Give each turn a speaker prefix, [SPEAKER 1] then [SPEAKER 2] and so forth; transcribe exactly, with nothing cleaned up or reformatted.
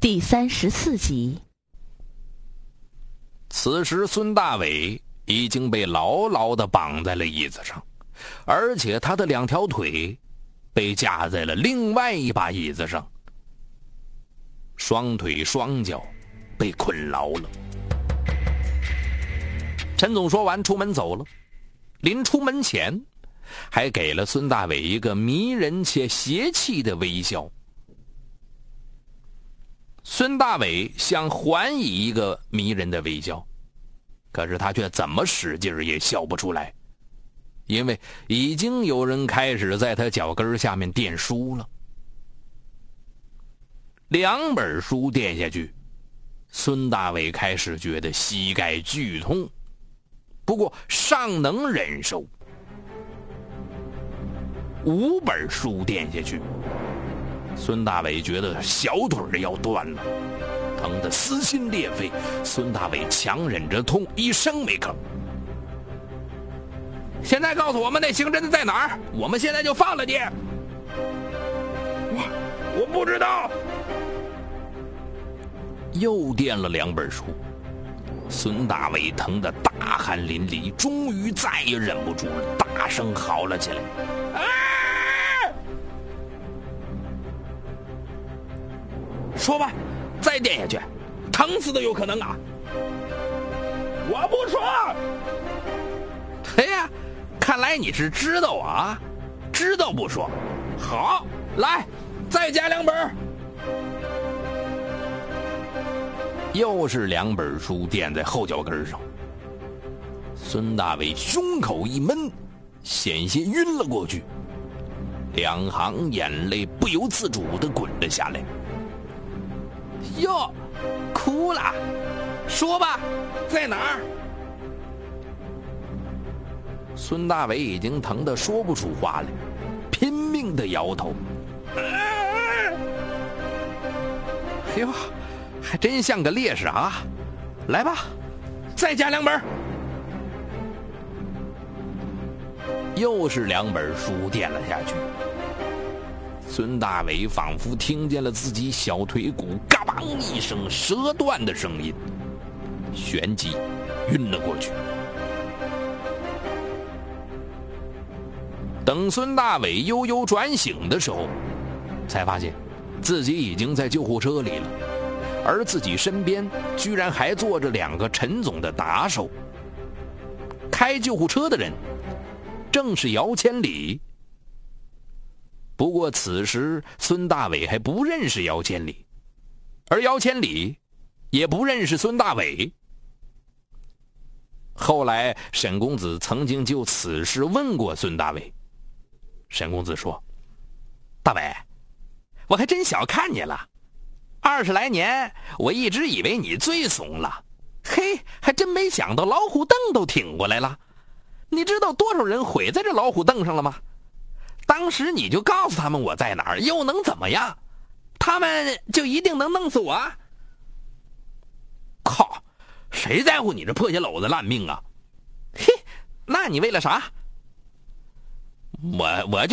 [SPEAKER 1] 第三十四集。
[SPEAKER 2] 此时孙大伟已经被牢牢地绑在了椅子上，而且他的两条腿被架在了另外一把椅子上，双腿双脚被捆牢了。陈总说完出门走了，临出门前还给了孙大伟一个迷人且邪气的微笑。孙大伟想还以一个迷人的微笑，可是他却怎么使劲也笑不出来，因为已经有人开始在他脚跟下面垫书了。两本书垫下去，孙大伟开始觉得膝盖剧痛，不过尚能忍受。五本书垫下去，孙大伟觉得小腿要断了，疼得撕心裂肺。孙大伟强忍着痛，一声没吭。现在告诉我们那刑侦在哪儿，我们现在就放了你。我我不知道。又垫了两本书，孙大伟疼得大汗淋漓，终于再也忍不住了，大声嚎了起来。啊！说吧，再垫下去，疼死都有可能啊！我不说。哎呀，看来你是知道啊，知道不说。好，来，再加两本。又是两本书垫在后脚跟上，孙大伟胸口一闷，险些晕了过去，两行眼泪不由自主地滚了下来。哟，哭了，说吧，在哪儿？孙大伟已经疼得说不出话来，拼命地摇头。哎呦，还真像个烈士啊！来吧，再加两本。又是两本书垫了下去。孙大伟仿佛听见了自己小腿骨嘎梆一声折断的声音，旋即晕了过去。等孙大伟悠悠转醒的时候，才发现自己已经在救护车里了，而自己身边居然还坐着两个陈总的打手。开救护车的人正是姚千里。不过此时孙大伟还不认识姚千里，而姚千里也不认识孙大伟。后来沈公子曾经就此事问过孙大伟，沈公子说：大伟，我还真小看你了，二十来年我一直以为你最怂了，嘿，还真没想到老虎凳都挺过来了。你知道多少人毁在这老虎凳上了吗？当时你就告诉他们我在哪儿，又能怎么样？他们就一定能弄死我？靠，谁在乎你这破鞋篓子烂命啊？嘿，那你为了啥？我我就